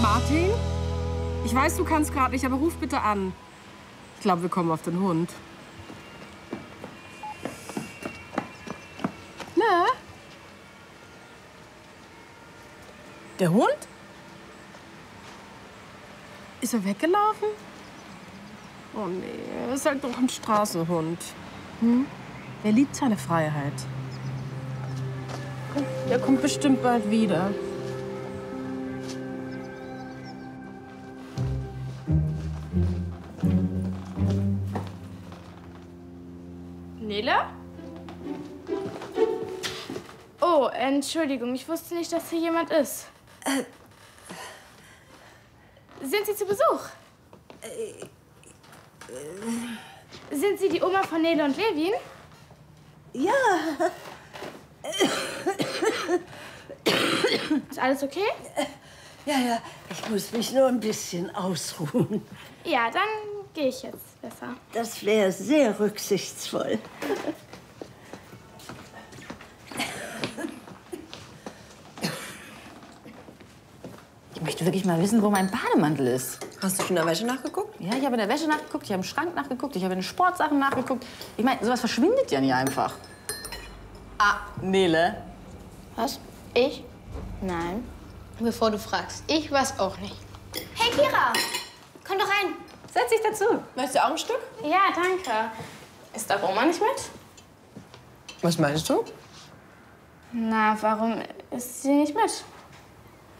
Martin? Ich weiß, du kannst gerade nicht, aber ruf bitte an. Ich glaube, wir kommen auf den Hund. Na? Der Hund? Ist er weggelaufen? Oh nee, er ist halt doch ein Straßenhund. Hm? Er liebt seine Freiheit. Der kommt bestimmt bald wieder. Nele? Oh, Entschuldigung, ich wusste nicht, dass hier jemand ist. Sind Sie zu Besuch? Sind Sie die Oma von Nele und Levin? Ja. Ist alles okay? Ja, ich muss mich nur ein bisschen ausruhen. Ja, dann gehe ich jetzt besser. Das wäre sehr rücksichtsvoll. Ich möchte wirklich mal wissen, wo mein Bademantel ist. Hast du schon in der Wäsche nachgeguckt? Ja, ich habe in der Wäsche nachgeguckt, ich habe im Schrank nachgeguckt, ich habe in den Sportsachen nachgeguckt. Ich meine, sowas verschwindet ja nicht einfach. Ah, Nele. Was? Ich? Nein. Bevor du fragst, ich weiß auch nicht. Hey, Kira! Komm doch rein. Setz dich dazu. Möchtest du auch ein Stück? Ja, danke. Ist da Oma nicht mit? Was meinst du? Na, warum ist sie nicht mit?